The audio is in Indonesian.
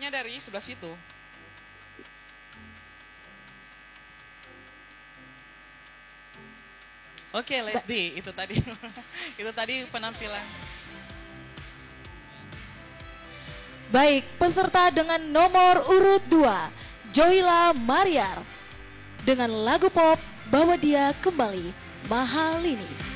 mic-nya dari sebelah situ. Oke, Lesdi, itu tadi. Itu tadi penampilan. Baik, peserta dengan nomor urut 2, Joyla Mariar. Dengan lagu pop Bawa Dia Kembali, Mahal Ini.